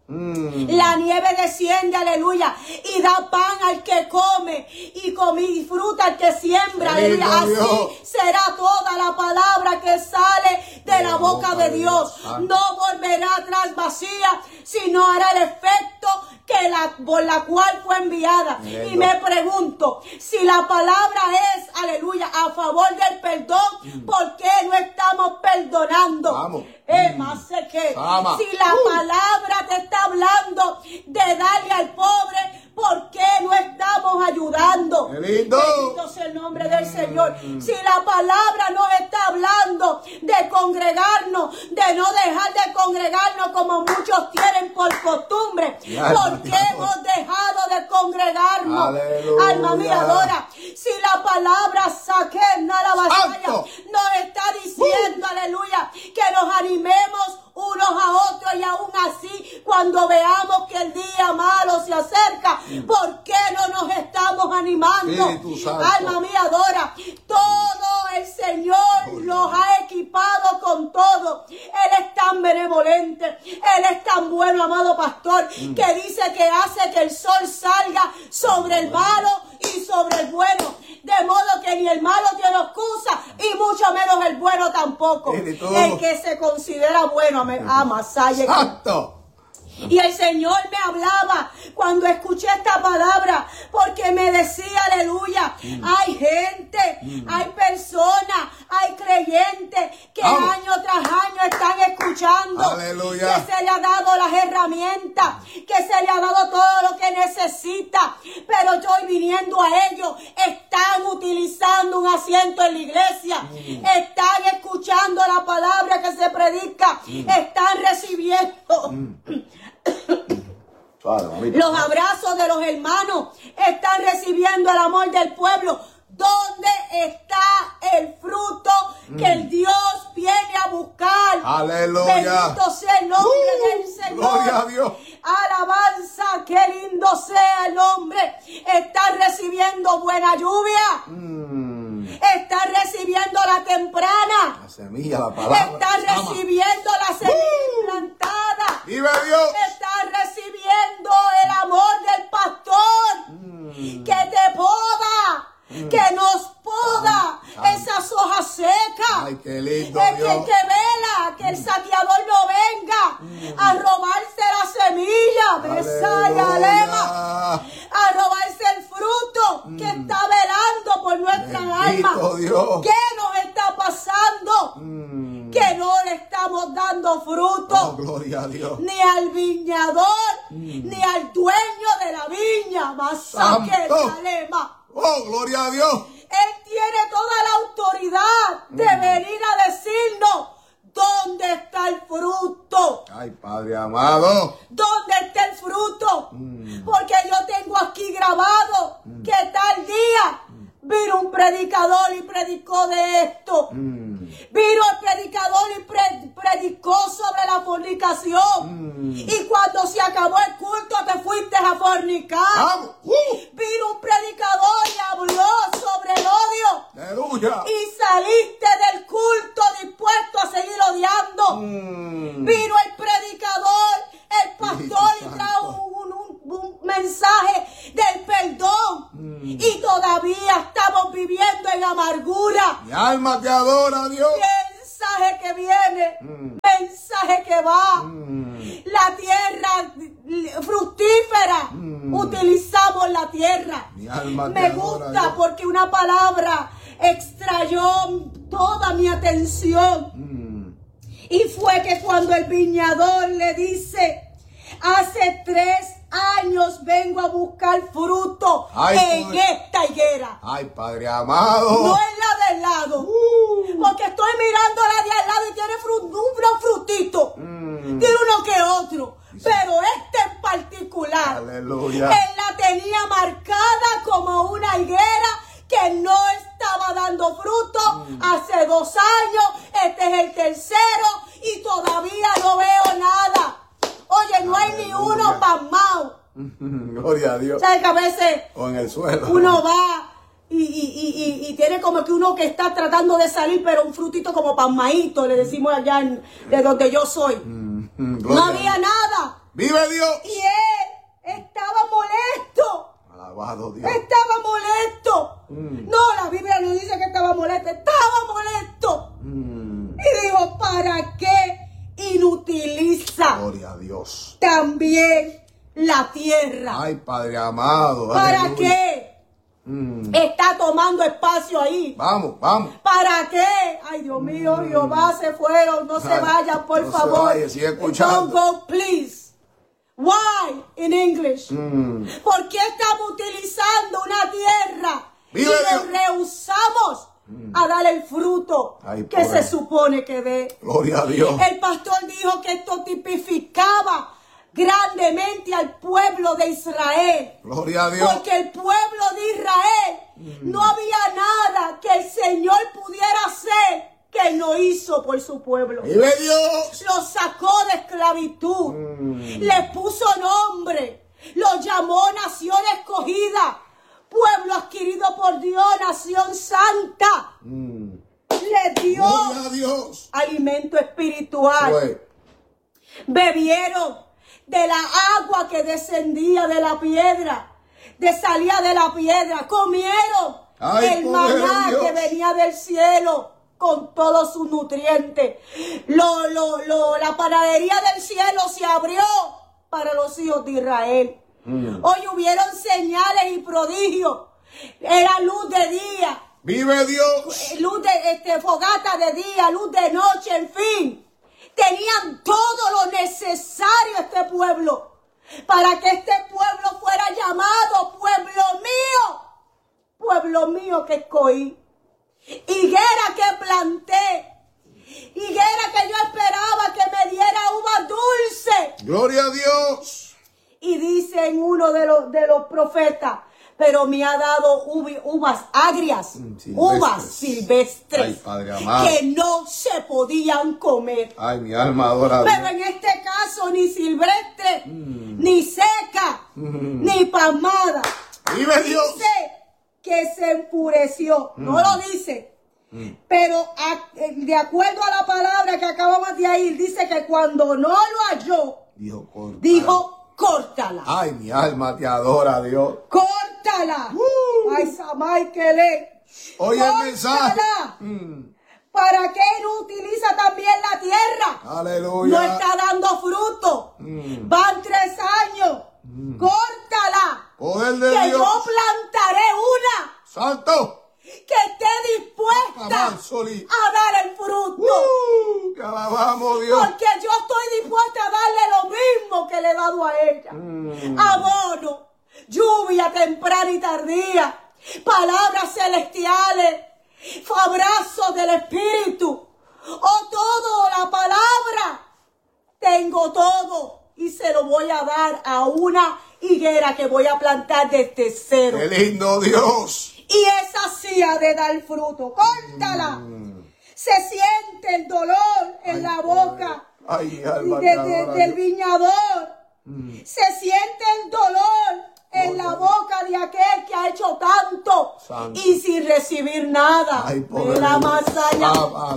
Mm. la nieve desciende, aleluya, y da pan al que come y come y fruta al que siembra, aleluya. Así será toda la palabra que sale de la boca de Dios. No volverá atrás vacía, sino hará el efecto que la, por la cual fue enviada. Y me pregunto, si la palabra es, aleluya, a favor del perdón, mm. ¿por qué no estamos perdonando? Vamos. Eh, más sé que Ama. Si la uh. palabra te está hablando de darle al pobre, ¿por qué no estamos ayudando? Bendito sea el nombre del Señor. Si la palabra nos está hablando de congregarnos, de no dejar de congregarnos como muchos tienen por costumbre, ¿por qué hemos dejado de congregarnos? Aleluya. Alma mía, adora. Si la palabra saquena la batalla nos está diciendo, uh. aleluya, que nos animemos unos a otros, y aún así cuando veamos que el día malo se acerca, ¿por qué no nos estamos animando? Alma mía, adora. Todo el Señor nos ha equipado con todo. Él es tan benevolente, Él es tan bueno, amado pastor, mm. que dice que hace que el sol salga sobre el malo y sobre el bueno, de modo que ni el malo tiene excusa y mucho menos el bueno tampoco. El que se considera bueno, ama, salle. Exacto. Y el Señor me hablaba cuando escuché esta palabra, porque me decía, aleluya, mm. hay gente, mm. hay personas, hay creyentes que Vamos. año tras año están escuchando, aleluya, que se le ha dado las herramientas, que se le ha dado todo lo que necesita, pero yo viniendo a ellos, están utilizando un asiento en la iglesia, mm. están escuchando la palabra que se predica, mm. están recibiendo mm. los abrazos de los hermanos, están recibiendo el amor del pueblo. ¿Dónde está el fruto mm. que el Dios viene a buscar? Aleluya. Bendito sea el nombre uh, del Señor. Gloria a Dios. Alabanza, qué lindo sea el nombre. Están recibiendo buena lluvia. Mm. Están recibiendo la temprana. La semilla, la palabra. Están recibiendo la semilla uh. plantada. ¡Vive Dios! Están recibiendo el amor del pastor mm. que te poda, mm. que nos poda ay, esas hojas secas. Ay, qué lindo, es Dios. Que, que vela que el saqueador no venga mm. a robarse la semilla, Mesaya, lema, a robarse el fruto mm. que está velando por nuestra Bendito alma. Dios. ¿Qué nos está pasando? Mm. Que no le estamos dando fruto, oh, gloria a Dios, ni al viñador, mm. ni al dueño de la viña, Masaya, lema. Oh, gloria a Dios. Él tiene toda la autoridad de mm. venir a decirnos dónde está el fruto. Ay, Padre amado. ¿Dónde está el fruto? Mm. Porque yo tengo aquí grabado mm. que tal día mm. Vino un predicador y predicó de esto. Mm. Vino el predicador y pre predicó sobre la fornicación. Mm. Y cuando se acabó el culto te fuiste a fornicar. Uh. Vino un predicador y habló sobre el odio. Aleluya. Y saliste del culto dispuesto a seguir odiando. Mm. Vino el predicador, el pastor y trajo un, un, un mensaje del perdón. Mm. Y todavía estamos viviendo en amargura. Mi alma te adora, Dios. Mensaje que viene, mm. mensaje que va. Mm. La tierra fructífera. Mm. Utilizamos la tierra. Mi alma te Me adora, gusta Dios. Porque una palabra extrayó toda mi atención. Mm. Y fue que cuando el viñador le dice, hace tres años vengo a buscar fruto Ay, en poder. esta higuera. Ay, Padre amado. No es la del lado. Uh. Porque estoy mirando la de al lado y tiene frut, unos frutitos. Mm. Tiene uno que otro. Sí. Pero este en particular. Aleluya. Él la tenía marcada como una higuera que no estaba dando fruto. Mm. Hace dos años. Este es el tercero. Y todavía no veo nada. Oye, no hay ni uno pasmado. Gloria a Dios. ¿Sabes que a veces o en el suelo uno va y, y, y, y, y tiene como que uno que está tratando de salir, pero un frutito como pasmadito, le decimos allá en, de donde yo soy. Mm, no había nada. ¡Vive Dios! Y él estaba molesto. Alabado Dios. Estaba molesto. Mm. No, la Biblia no dice que estaba molesto. Estaba molesto. Mm. Y dijo, ¿para qué inutiliza Gloria a Dios. también la tierra? Ay, Padre amado. ¿Para aleluya. qué? Mm. Está tomando espacio ahí. Vamos, vamos. ¿Para qué? Ay, Dios mío, mm. Jehová se fueron. No Ay, se vayan, por no favor. Se vaya, sigue escuchando. Don't go, please. Why in English? Mm. ¿Por qué estamos utilizando una tierra Vive y nos rehusamos a dar el fruto Ay, que se supone que dé? Gloria a Dios. El pastor dijo que esto tipificaba grandemente al pueblo de Israel. Gloria a Dios. Porque el pueblo de Israel mm. no había nada que el Señor pudiera hacer que no hizo por su pueblo. ¡Vive Dios! Los sacó de esclavitud. Mm. Les puso nombre. Los llamó nación escogida. Pueblo adquirido por Dios, nación santa. Mm. Le dio Gloria a Dios. alimento espiritual. Fue. Bebieron de la agua que descendía de la piedra, de salía de la piedra. Comieron Ay, el maná que venía del cielo con todos sus nutrientes. Lo, lo, lo, la panadería del cielo se abrió para los hijos de Israel. Mm. Hoy hubieron señales y prodigios. Era luz de día. ¡Vive Dios! Luz de este, fogata de día, luz de noche, en fin. Tenían todo lo necesario este pueblo para que este pueblo fuera llamado pueblo mío. Pueblo mío que escogí. Higuera que planté. Higuera que yo esperaba que me diera uvas dulces. ¡Gloria a Dios! Y dice en uno de los, de los profetas, pero me ha dado uvas agrias, silvestres. uvas silvestres, Ay, Padre amado, que no se podían comer. Ay, mi alma adora. Pero en este caso ni silvestre, mm. ni seca, mm. ni pasmada. ¡Vive Dios! Dice que se enfureció, mm. no lo dice, mm. pero a, de acuerdo a la palabra que acabamos de ir, dice que cuando no lo halló, dijo, córtala. dijo córtala. Ay, mi alma te adora, Dios. Córtala. Uh. Ay, Samay que le. Oye el mensaje. Mm. ¿Para qué no utiliza también la tierra? Aleluya. No está dando fruto. Mm. Van tres años. Mm. Córtala. Poder de que Dios. yo plantaré una. Santo. Que esté dispuesta a dar el fruto. Uh, que alabamos, Dios. Porque yo estoy dispuesta a darle lo mismo que le he dado a ella. Mm. Abono, lluvia temprana y tardía, palabras celestiales, abrazos del Espíritu. Oh, todo, la palabra. Tengo todo y se lo voy a dar a una higuera que voy a plantar desde cero. ¡Qué lindo, Dios! y esa sí ha de dar fruto. Córtala. Mm. Se siente el dolor en Ay, la boca Ay, alma, de, de, del viñador. Mm. Se siente el dolor en la boca de aquel que ha hecho tanto Santo. Y sin recibir nada. Ay, la más allá.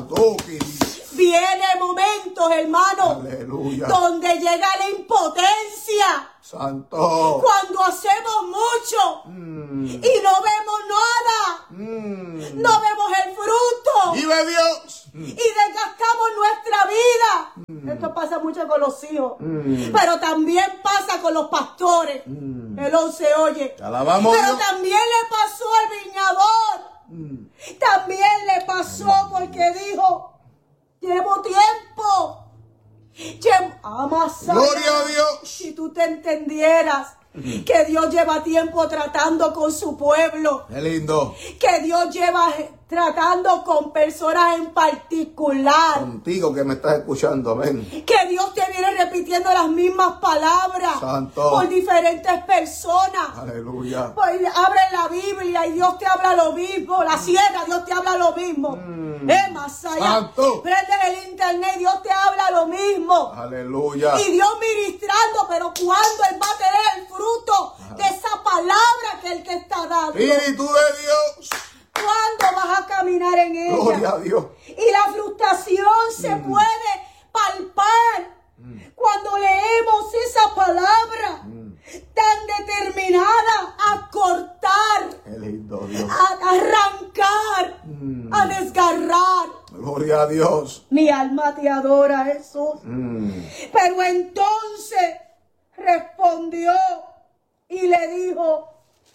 Viene momentos, hermano, Aleluya. Donde llega la impotencia. Santo. Cuando hacemos mucho mm. y no vemos nada. Mm. No vemos el fruto. ¡Vive Dios! Y desgastamos nuestra vida. Mm. Esto pasa mucho con los hijos. Mm. Pero también pasa con los pastores. Mm. El once oye. Alabamos Pero Dios. también le pasó al viñador. Mm. También le pasó porque dijo... Llevo tiempo. Llevo, amasada. Gloria a Dios. Si tú te entendieras que Dios lleva tiempo tratando con su pueblo. Qué lindo. Que Dios lleva tratando con personas en particular. Contigo que me estás escuchando, amén. Que Dios te viene repitiendo las mismas palabras. Santo. Por diferentes personas. Aleluya. Pues abre la Biblia y Dios te habla lo mismo. La sierra, Dios te habla lo mismo. Mm. Es más allá. Santo. Prendes el internet, Dios te habla lo mismo. Aleluya. Y Dios ministrando, pero cuando Él va a tener el fruto Ajá. de esa palabra que Él te está dando. Espíritu de Dios. ¿Cuándo vas a caminar en ella? Gloria a Dios. Y la frustración se mm. puede palpar mm. cuando leemos esa palabra mm. tan determinada a cortar, Qué lindo, Dios. a arrancar, mm. a desgarrar. Gloria a Dios. Mi alma te adora, Jesús. Mm. Pero entonces respondió y le dijo,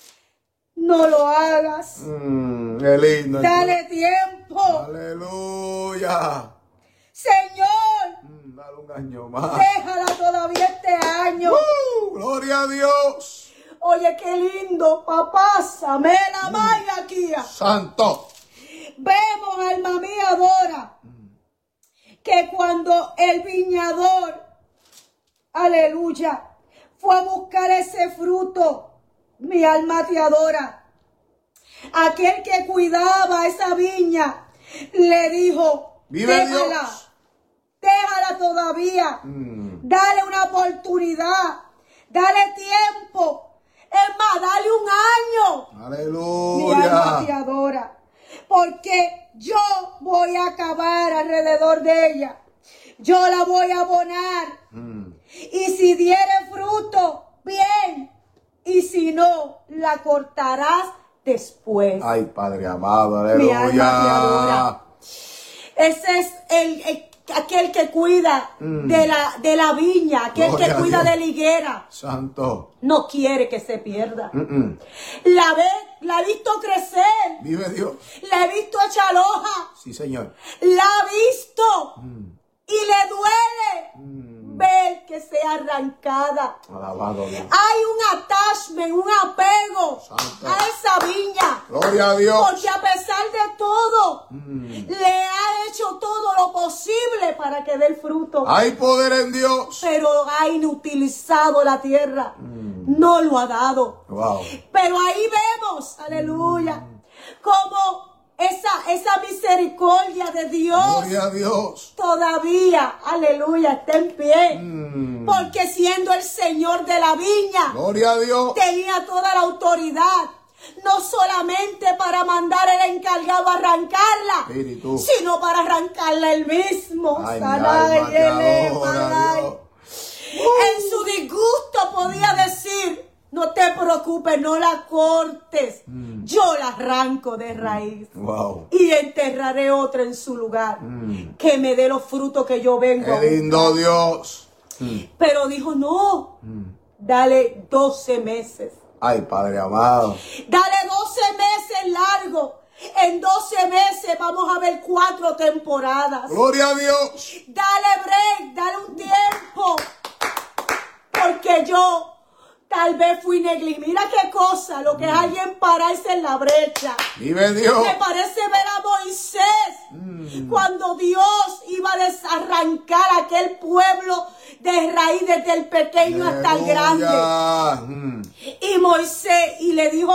no lo hagas. Mm, qué lindo. Dale tiempo. Aleluya. Señor. Mm, dale un año más. Déjala todavía este año. Uh, gloria a Dios. Oye, qué lindo, papá. Same la mm. maya aquí. Santo. Vemos, alma mía, adora, mm. que cuando el viñador, aleluya, fue a buscar ese fruto, mi alma te adora. Aquel que cuidaba esa viña le dijo, Vive déjala, Dios. déjala todavía, mm. dale una oportunidad, dale tiempo, es más, dale un año. Aleluya. Mi alma te adora, porque yo voy a acabar alrededor de ella, yo la voy a abonar, mm. y si diere fruto, bien. Y si no, la cortarás después. Ay, Padre amado, aleluya. Ese es el, el, aquel que cuida mm. de, la, de la viña, aquel Gloria que cuida de la higuera. Santo. No quiere que se pierda. Mm -mm. La, ve, la he visto crecer. Vive Dios. La he visto echar hoja. Sí, Señor. La he visto. Mm. Y le duele. Mm. Ver que sea arrancada. Alabado Dios. Hay un attachment, un apego Santo. A esa viña. Gloria a Dios. Porque a pesar de todo, mm. le ha hecho todo lo posible para que dé el fruto. Hay poder en Dios. Pero ha inutilizado la tierra. Mm. No lo ha dado. Wow. Pero ahí vemos, aleluya, mm. como Esa, esa misericordia de Dios, Gloria a Dios, todavía, aleluya, está en pie. Mm. Porque siendo el Señor de la viña, Gloria a Dios, tenía toda la autoridad, no solamente para mandar el encargado a arrancarla, Espíritu. sino para arrancarla él mismo. Ay, Saray, mi alma, Saray. Uh. En su disgusto podía decir, no te preocupes, no la cortes. Mm. Yo la arranco de raíz. Wow. Y enterraré otra en su lugar. Mm. Que me dé los frutos que yo vengo. ¡Qué lindo Dios! Mm. Pero dijo, no. Mm. Dale doce meses. Ay, Padre amado. Dale doce meses largo. En doce meses vamos a ver cuatro temporadas. ¡Gloria a Dios! Dale break, dale un tiempo. Porque yo... tal vez fui negligente. Mira qué cosa, lo que es alguien pararse en la brecha. Vive Dios. Me parece ver a Moisés mm. cuando Dios iba a desarrancar a aquel pueblo de raíz desde el pequeño Aleluya. hasta el grande. Mm. Y Moisés, y le dijo,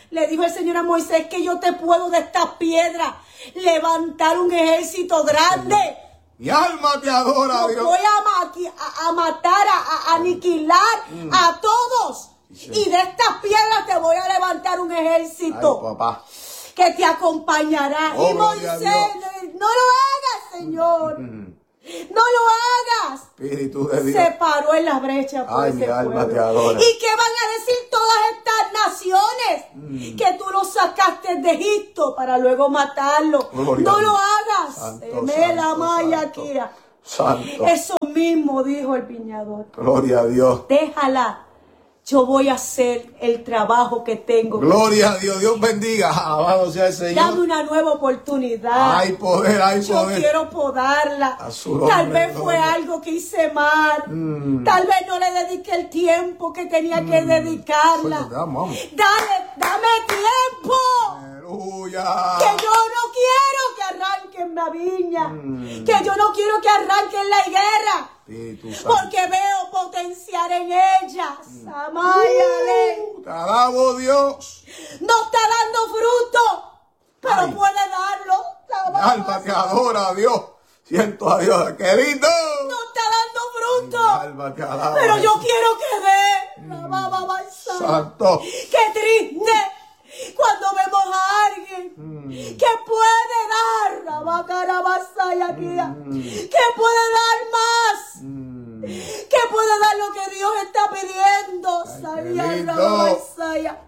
Le dijo el Señor a Moisés que yo te puedo de estas piedras levantar un ejército grande. Mi alma te adora, Los Dios. voy a, maqui- a, a matar, a, a aniquilar Mm. a todos. Sí. Y de estas piedras te voy a levantar un ejército Ay, papá. que te acompañará. Oh, y gloria a Moisés, Dios. no lo hagas, Señor. Mm. No lo hagas. Espíritu de Dios. Se paró en la brecha por Ay, ese mi alma pueblo. te adora. ¿Y qué van a decir todas estas naciones? Mm. Que tú los sacaste de Egipto para luego matarlo. Gloria no a lo Dios. hagas. Santo, Me la santo, maya, santo. Kira. Santo. Eso mismo dijo el viñador. Gloria a Dios. Déjala. Yo voy a hacer el trabajo que tengo. Gloria a Dios. Dios bendiga. Alabado sea el Dame Señor. una nueva oportunidad. Hay poder, hay Yo poder. quiero podarla. A su nombre, Tal vez fue gloria. algo que hice mal. Mm. Tal vez no le dediqué el tiempo que tenía que dedicarla. Pues, vamos, vamos. Dale, dame tiempo. Aleluya. Que yo no quiero que arranquen la viña. Mm. Que yo no quiero que arranquen la higuera. Espíritu Santo. Porque veo potencial en ellas. Amáyale. Te alabo, Dios. No está dando fruto, pero Ay. puede darlo. Mi alma te adora, Dios. Siento a Dios, querido. No está dando fruto, Mi alma te alaba. pero yo quiero que dé. La baba balsa. Santo. Qué triste cuando vemos a alguien Mm. que puede dar. La vaca basaya aquí. Que puede dar más. Mm. Que puede dar lo que Dios está pidiendo. Ay, Salía qué la lindo. basaya.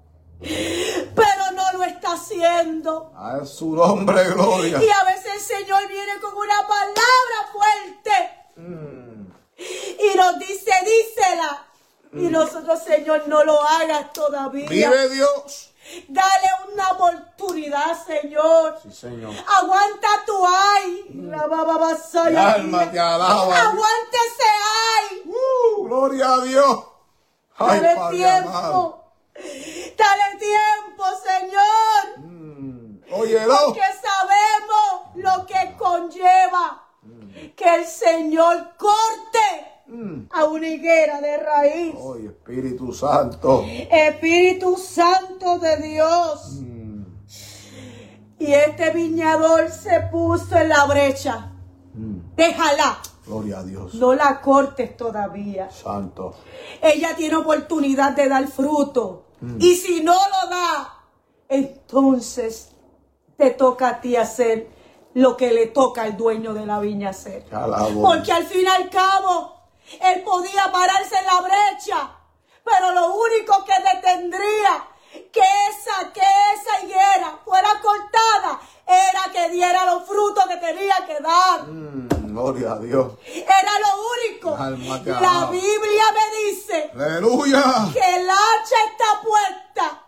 Pero no lo está haciendo. A su nombre, gloria. Y a veces el Señor viene con una palabra fuerte Mm. y nos dice, dísela. Y nosotros, Señor, no lo hagas todavía. Vive Dios. Dale una oportunidad, Señor. Sí, Señor. Aguanta tu ay. La baba Mi basaya. alma te alaba. Aguante ese ay. Uh, gloria a Dios. Ay, Dale Padre amado. tiempo. Dale tiempo, Señor. Mm. Óyelo. Porque sabemos lo que conlleva que el Señor corte Mm. a una higuera de raíz. Oye, Espíritu Santo. Espíritu Santo de Dios. Mm. Y este viñador se puso en la brecha. Mm. Déjala. Gloria a Dios. No la cortes todavía. Santo. Ella tiene oportunidad de dar fruto. Mm. Y si no lo da, entonces te toca a ti hacer lo que le toca al dueño de la viña hacer. Te alabo. Porque al fin y al cabo, él podía pararse en la brecha, pero lo único que detendría que esa, que esa higuera fuera cortada era que diera los frutos que tenía que dar. Mm. Gloria a Dios. Era lo único. Alma te La alaba. Biblia me dice Aleluya. que el hacha está puesta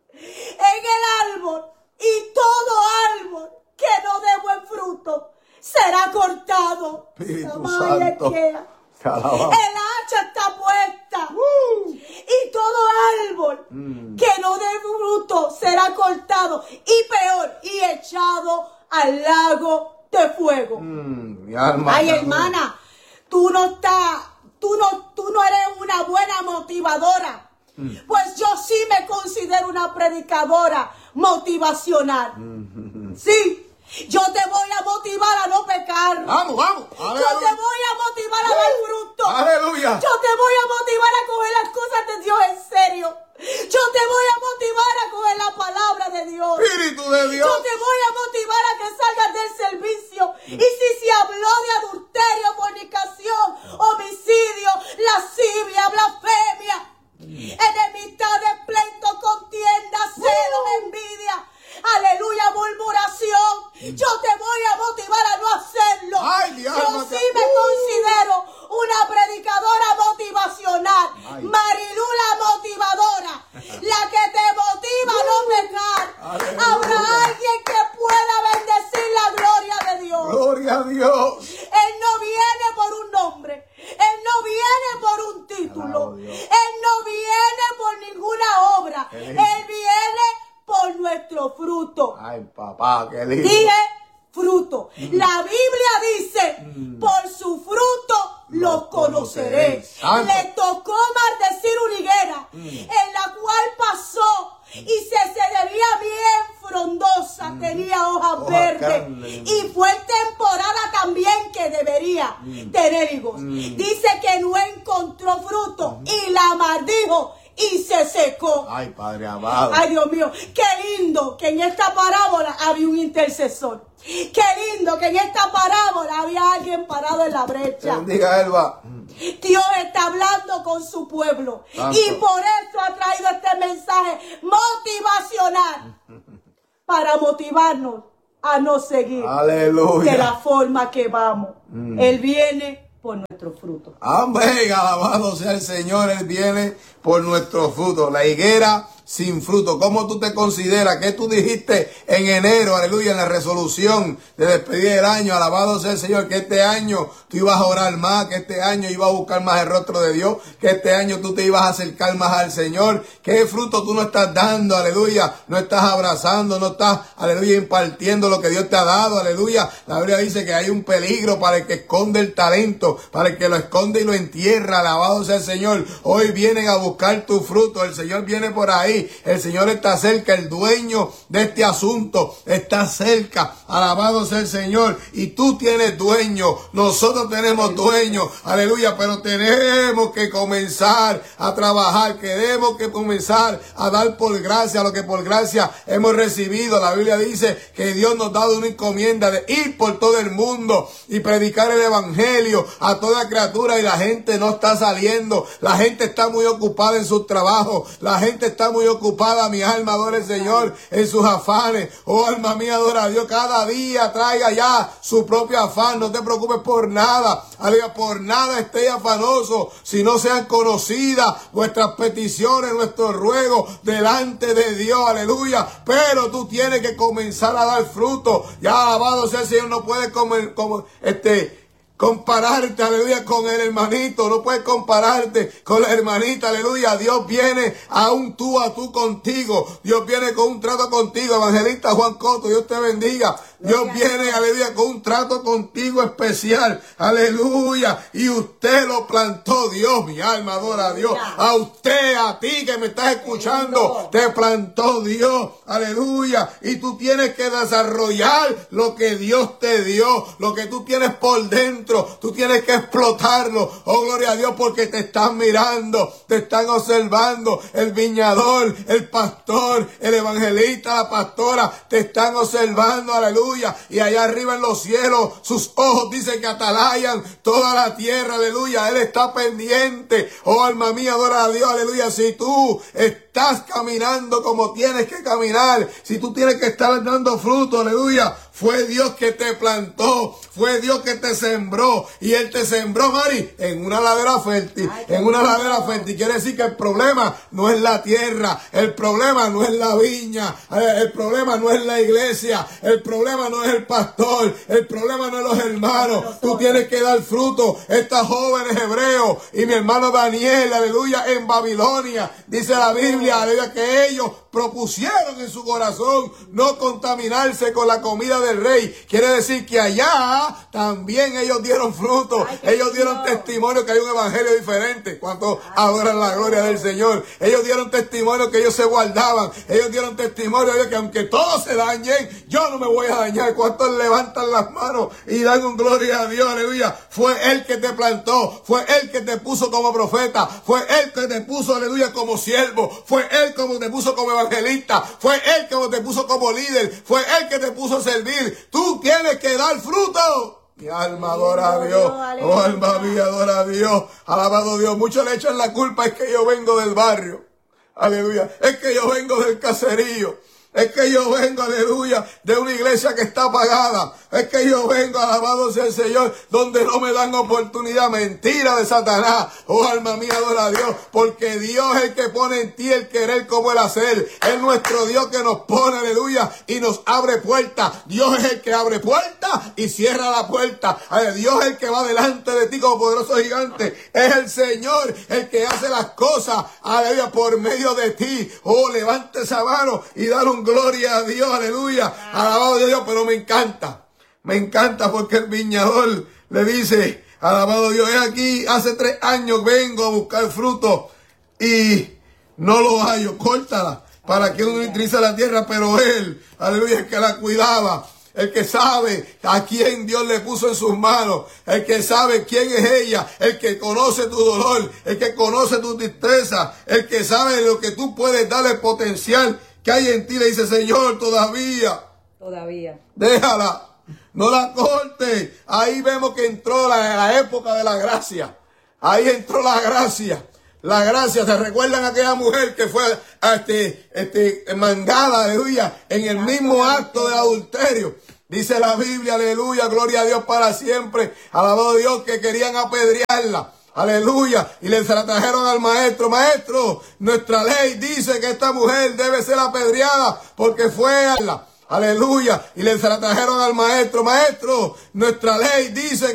en el árbol y todo árbol que no dé buen fruto será cortado. Espíritu Samaya Santo. Kea. Te alabamos. El hacha está puesta y todo árbol Mm. que no dé fruto será cortado y peor y echado al lago de fuego. Mm. Mi alma. Ay, te adora. hermana, tú no estás, tú no, tú no eres una buena motivadora. Mm. Pues yo sí me considero una predicadora motivacional. Mm. Sí, yo te voy a motivar a no pecar. Vamos, vamos. Yo te Aleluya. voy a motivar a dar fruto. Aleluya. Yo te voy a motivar a coger las cosas de Dios en serio. Yo te voy a motivar a coger la palabra de Dios. Espíritu de Dios. Yo te voy a motivar a que salgas del servicio. Y si se habló de adulterio, fornicación, homicidio, lascivia, blasfemia, enemistades, pleito, contienda, celo, envidia, aleluya, murmuración, yo te voy a motivar a no hacerlo. Ay, mi alma Yo te- sí me considero una predicadora motivacional. Ay. Marilu la motivadora, la que te motiva a no pecar. Aleluya. Habrá alguien que pueda bendecir la gloria de Dios. Gloria a Dios. Él no viene por un nombre. Él no viene por un título. Alabo Dios. Él no viene por ninguna obra. Qué Él lindo. viene por nuestro fruto. Ay, papá, qué lindo. Dije fruto. La Biblia dice, Mm. por su fruto los Los conoceréis. conoceréis. Santo. Le tocó maldecir una higuera Mm. en la cual pasó y se tener higos. Mm. Dice que no encontró fruto mm. y la maldijo y se secó. Ay, Padre amado. Ay, Dios mío, qué lindo que en esta parábola había un intercesor. Qué lindo que en esta parábola había alguien parado en la brecha. Bendiga, Elba. Dios está hablando con su pueblo. Tanto. Y por eso ha traído este mensaje motivacional. Para motivarnos a no seguir. Aleluya. De la forma que vamos. Mm. Él viene por nuestro fruto. Amén. Alabado sea el Señor. Él viene por nuestro fruto. La higuera sin fruto. ¿Cómo tú te consideras? ¿Qué tú dijiste en enero? Aleluya, en la resolución de despedir el año. Alabado sea el Señor, que este año tú ibas a orar más, que este año ibas a buscar más el rostro de Dios, que este año tú te ibas a acercar más al Señor. ¿Qué fruto tú no estás dando? Aleluya, no estás abrazando, no estás, aleluya, impartiendo lo que Dios te ha dado. Aleluya, la Biblia dice que hay un peligro para el que esconde el talento, para el que lo esconde y lo entierra. Alabado sea el Señor. Hoy vienen a buscar tu fruto. El Señor viene por ahí. El Señor está cerca, el dueño de este asunto está cerca. Alabado sea el Señor. Y tú tienes dueño, nosotros tenemos dueño, aleluya, pero tenemos que comenzar a trabajar, tenemos que comenzar a dar por gracia lo que por gracia hemos recibido. La Biblia dice que Dios nos ha dado una encomienda de ir por todo el mundo y predicar el evangelio a toda criatura, y la gente no está saliendo, la gente está muy ocupada en sus trabajos, la gente está muy ocupada, mi alma adora al Señor, en sus afanes. Oh, alma mía, adora a Dios. Cada día traiga ya su propio afán. No te preocupes por nada. Aleluya, por nada esté afanoso, si no sean conocidas vuestras peticiones, nuestros ruegos delante de Dios. Aleluya. Pero tú tienes que comenzar a dar fruto. Ya alabado sea el Señor. No puedes comer, como este... compararte, aleluya, con el hermanito. No puedes compararte con la hermanita, aleluya. Dios viene a un tú a tú contigo. Dios viene con un trato contigo. Evangelista Juan Coto, Dios te bendiga. Dios viene, aleluya, con un trato contigo especial, aleluya. Y usted lo plantó, Dios, mi alma adora a Dios. A usted, a ti que me estás escuchando, te plantó Dios, aleluya. Y tú tienes que desarrollar lo que Dios te dio, lo que tú tienes por dentro. Tú tienes que explotarlo. Oh, gloria a Dios, porque te están mirando, te están observando. El viñador, el pastor, el evangelista, la pastora, te están observando, aleluya. Y allá arriba en los cielos, sus ojos dicen que atalayan toda la tierra, aleluya. Él está pendiente. Oh, alma mía, adora a Dios, aleluya. Si tú estás caminando como tienes que caminar, si tú tienes que estar dando fruto, aleluya, fue Dios que te plantó, fue Dios que te sembró, y Él te sembró, Mari, en una ladera fértil, Ay, en una ladera fértil. Quiere decir que el problema no es la tierra, el problema no es la viña, el problema no es la iglesia, el problema no es el pastor, el problema no es los hermanos. Tú tienes que dar fruto. Estas jóvenes hebreos y mi hermano Daniel, aleluya, en Babilonia, dice la Biblia, aleluya, que ellos propusieron en su corazón no contaminarse con la comida del rey. Quiere decir que allá también ellos dieron fruto. Ay, ellos dieron Dios. testimonio que hay un evangelio diferente. Cuando adoran la gloria del Señor, ellos dieron testimonio que ellos se guardaban. Ellos dieron testimonio de que aunque todos se dañen, yo no me voy a dañar. ¿Cuántos levantan las manos y dan un gloria a Dios? Aleluya. Fue Él que te plantó, fue Él que te puso como profeta, fue Él que te puso, aleluya, como siervo, fue Él como te puso como evangelista, fue Él que te puso como líder, fue Él que te puso a servir. Tú tienes que dar fruto. Mi alma adora a Dios. Oh, alma mía adora a Dios. Alabado Dios. Muchos le echan la culpa. Es que yo vengo del barrio. Aleluya. Es que yo vengo del caserío. Es que yo vengo, aleluya, de una iglesia que está apagada. Es que yo vengo, alabado sea el Señor, donde no me dan oportunidad. Mentira de Satanás. Oh, alma mía, adora a Dios. Porque Dios es el que pone en ti el querer como el hacer. Es nuestro Dios que nos pone, aleluya, y nos abre puertas. Dios es el que abre puertas y cierra la puerta. Dios es el que va delante de ti como poderoso gigante. Es el Señor el que hace las cosas, aleluya, por medio de ti. Oh, levante esa mano y dale un gloria a Dios, aleluya, alabado Dios. Pero me encanta, me encanta porque el viñador le dice, alabado Dios, es aquí, hace tres años vengo a buscar fruto y no lo hallo, córtala para que uno utilice la tierra, pero él, aleluya, es que la cuidaba. el que sabe a quién Dios le puso en sus manos, el que sabe quién es ella, el que conoce tu dolor, el que conoce tu tristeza, el que sabe lo que tú puedes darle el potencial que hay en ti. Le dice, Señor, todavía, todavía, déjala, no la cortes. Ahí vemos que entró la, la época de la gracia. Ahí entró la gracia. La gracia, ¿se recuerdan a aquella mujer que fue este, este, mandada, aleluya, en el mismo acto del adulterio? Dice la Biblia, aleluya, gloria a Dios para siempre, alabado Dios, que querían apedrearla, aleluya, y le la trajeron al maestro. Maestro, nuestra ley dice que esta mujer debe ser apedreada porque fue a la, aleluya, y le la trajeron al maestro. Maestro, nuestra ley dice